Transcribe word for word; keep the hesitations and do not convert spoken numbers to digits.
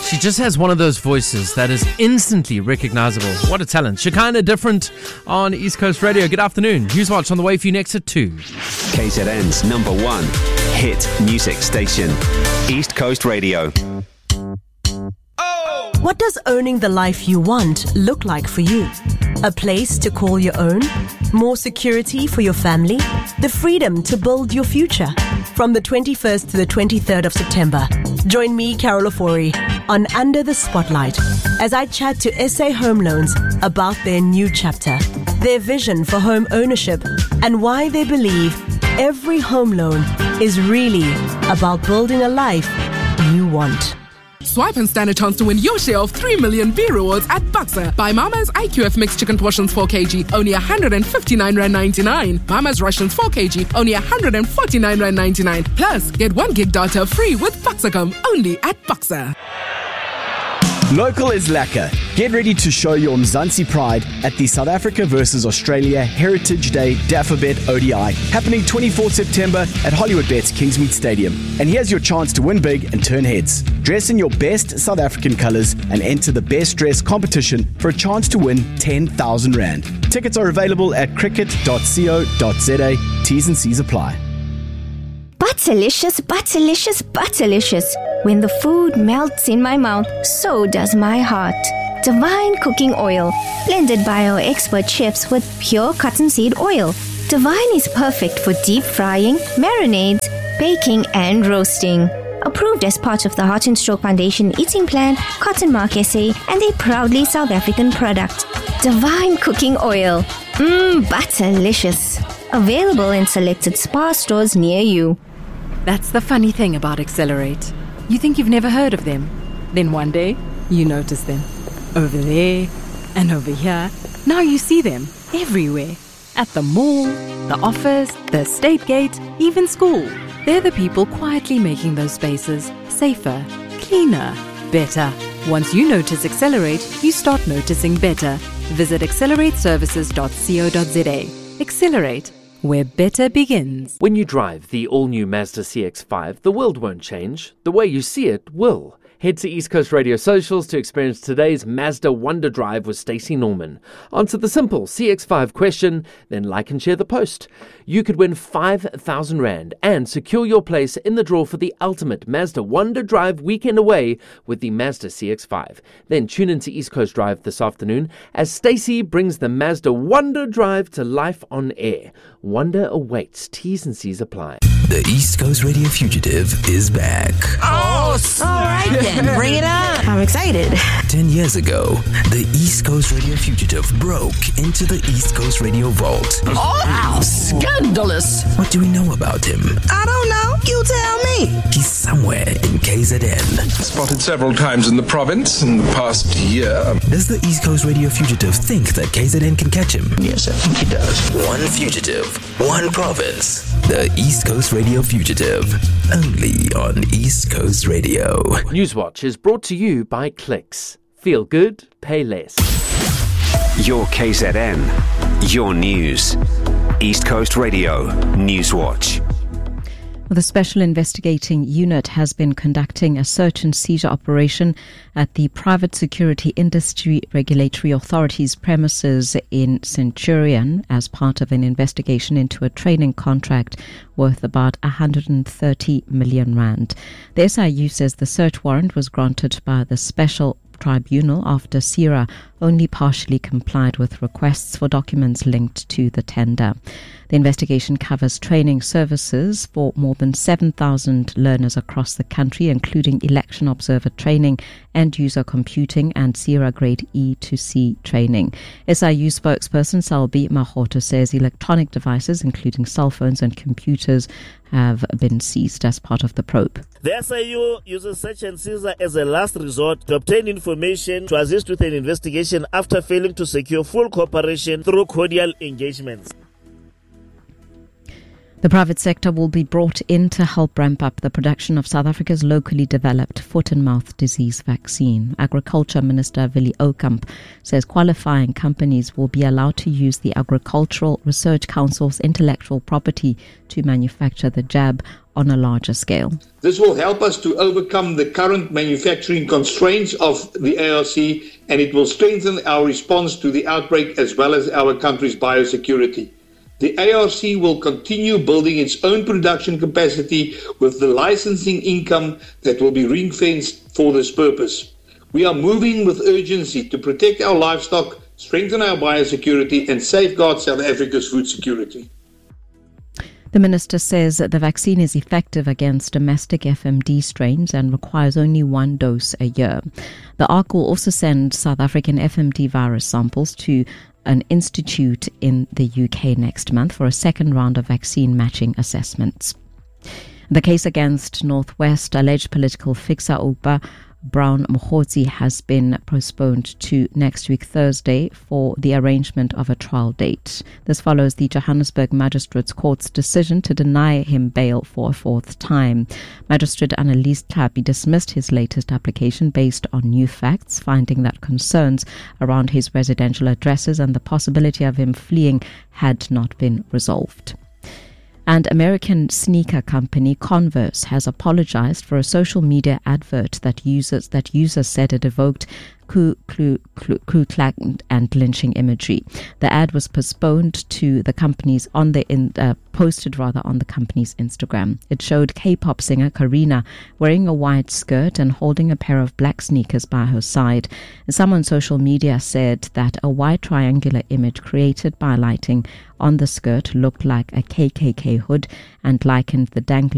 She just has one of those voices that is instantly recognizable. What a talent. Shekinah Different on East Coast Radio. Good afternoon. Newswatch on the way for you next at two. K Z N's number one hit music station, East Coast Radio. What does owning the life you want look like for you? A place to call your own? More security for your family? The freedom to build your future? From the twenty-first to the twenty-third of September, join me, Carol Ofori, on Under the Spotlight as I chat to S A Home Loans about their new chapter, their vision for home ownership, and why they believe every home loan is really about building a life you want. Swipe and stand a chance to win your share of three million B rewards at Boxer. Buy Mama's I Q F mixed chicken portions four kilograms, only one hundred fifty-nine rand ninety-nine. Mama's Russians four kilograms, only one hundred forty-nine rand ninety-nine. Plus, get one gig data free with Boxercom, only at Boxer. Local is lekker. Get ready to show your Mzansi pride at the South Africa versus Australia Heritage Day Dafabet O D I, happening twenty-fourth September at Hollywoodbets Kingsmead Stadium. And here's your chance to win big and turn heads. Dress in your best South African colours and enter the best dress competition for a chance to win ten thousand rand. Tickets are available at cricket dot co dot za. T's and C's apply. Butterlicious, butterlicious, butterlicious. When the food melts in my mouth, so does my heart. Divine Cooking Oil, blended by our expert chefs with pure cottonseed oil. Divine is perfect for deep frying, marinades, baking and roasting. Approved as part of the Heart and Stroke Foundation Eating Plan, Cotton Mark S A, and a proudly South African product. Divine Cooking Oil. Mmm, butterlicious. Available in selected Spar stores near you. That's the funny thing about Accelerate. You think you've never heard of them. Then one day, you notice them. Over there and over here. Now you see them everywhere. At the mall, the office, the estate gate, even school. They're the people quietly making those spaces safer, cleaner, better. Once you notice Accelerate, you start noticing better. Visit accelerate services dot co dot za. Accelerate, where better begins. When you drive the all-new Mazda C X five, the world won't change. The way you see it will. Head to East Coast Radio Socials to experience today's Mazda Wonder Drive with Stacey Norman. Answer the simple C X five question, then like and share the post. You could win five thousand rand and secure your place in the draw for the ultimate Mazda Wonder Drive weekend away with the Mazda C X five. Then tune into East Coast Drive this afternoon as Stacey brings the Mazda Wonder Drive to life on air. Wonder awaits. T's and C's apply. The East Coast Radio Fugitive is back. Oh, all right then. Bring it on. I'm excited. Ten years ago, the East Coast Radio Fugitive broke into the East Coast Radio Vault. Oh, how scandalous. What do we know about him? I don't know. You tell me. He's somewhere in K Z N. Spotted several times in the province in the past year. Does the East Coast Radio Fugitive think that K Z N can catch him? Yes, I think he does. One fugitive, one province. The East Coast Radio Fugitive. Only on East Coast Radio. Newswatch is brought to you by Clicks. Feel good, pay less. Your K Z N, your news. East Coast Radio Newswatch. The Special Investigating Unit has been conducting a search and seizure operation at the Private Security Industry Regulatory Authority's premises in Centurion as part of an investigation into a training contract worth about one hundred thirty million rand. The S I U says the search warrant was granted by the Special Tribunal after SERA only partially complied with requests for documents linked to the tender. The investigation covers training services for more than seven thousand learners across the country, including election observer training, end-user computing and SERA Grade E to C training. S I U spokesperson Salbi Mahoto says electronic devices, including cell phones and computers, have been seized as part of the probe. The S I U uses search and seizure as a last resort to obtain information to assist with an investigation after failing to secure full cooperation through cordial engagements. The private sector will be brought in to help ramp up the production of South Africa's locally developed foot and mouth disease vaccine. Agriculture Minister Willie Oukamp says qualifying companies will be allowed to use the Agricultural Research Council's intellectual property to manufacture the jab on a larger scale. This will help us to overcome the current manufacturing constraints of the A R C, and it will strengthen our response to the outbreak as well as our country's biosecurity. The A R C will continue building its own production capacity with the licensing income that will be ring-fenced for this purpose. We are moving with urgency to protect our livestock, strengthen our biosecurity, and safeguard South Africa's food security. The minister says that the vaccine is effective against domestic F M D strains and requires only one dose a year. The A R C will also send South African F M D virus samples to an institute in the U K next month for a second round of vaccine matching assessments. The case against Northwest alleged political fixer Oupa Brown Mokgotsi has been postponed to next week Thursday for the arrangement of a trial date. This follows the Johannesburg Magistrates Court's decision to deny him bail for a fourth time. Magistrate Annelies Tlhapi dismissed his latest application based on new facts, finding that concerns around his residential addresses and the possibility of him fleeing had not been resolved. And American sneaker company Converse has apologized for a social media advert that users that users said it evoked Ku Klux and lynching imagery. The ad was postponed to the company's on the in, uh, posted rather on the company's Instagram. It showed K-pop singer Karina wearing a white skirt and holding a pair of black sneakers by her side. Some on social media said that a white triangular image created by lighting on the skirt looked like a K K K hood and likened the dangling